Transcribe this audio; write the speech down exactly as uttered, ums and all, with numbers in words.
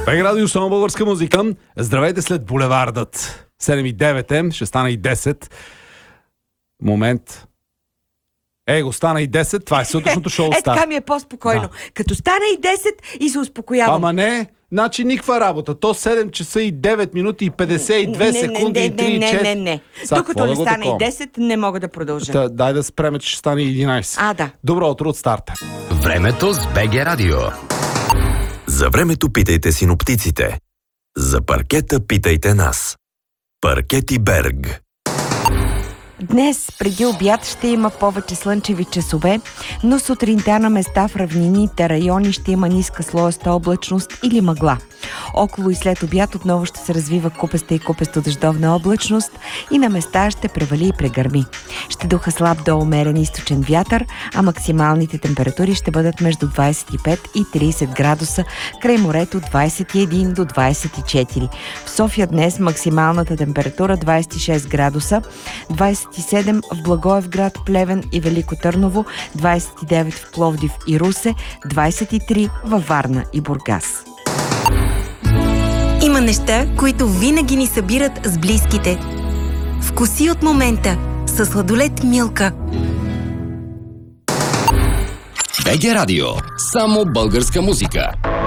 БГ Радио, само българска музика. Здравейте след булевардът. седем и девет е, ще стана и десет. Момент. Е, го стана и десет, това е сутрешното шоу Е, Стар. така ми е по-спокойно. Да. Като стана и десет и се успокоявам. Ама не, значи никаква работа. То седем часа и девет минути и петдесет и две не, секунди не, и три и не, четири. не, не, не. Са, Докато какво не да го стане и такова? десет, не мога да продължа. Та, дай да спреме, че ще стане и единайсет. А, да. Добро утро от старта. Времето с БГ Радио. За времето питайте синоптиците. За паркета питайте нас. Паркети Берг. Днес преди обяд ще има повече слънчеви часове, но сутринта на места в равнините райони ще има ниска слоеста облачност или мъгла. Около и след обяд отново ще се развива купеста и купесто дъждовна облачност и на места ще превали и прегърми. Ще духа слаб до умерен източен вятър, а максималните температури ще бъдат между двайсет и пет и трийсет градуса, край морето двайсет и един до двайсет и четири. В София днес максималната температура двайсет и шест градуса, двайсет и седем в Благоевград, Плевен и Велико Търново, двайсет и девет в Пловдив и Русе, двайсет и три във Варна и Бургас. Има неща, които винаги ни събират с близките. Вкуси от момента със сладолед Милка. БГ Радио. Само българска музика.